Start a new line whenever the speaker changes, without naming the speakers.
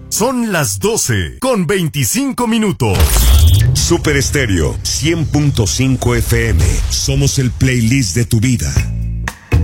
Son las 12:25.
Super Estéreo 100.5 FM. Somos el playlist de tu vida.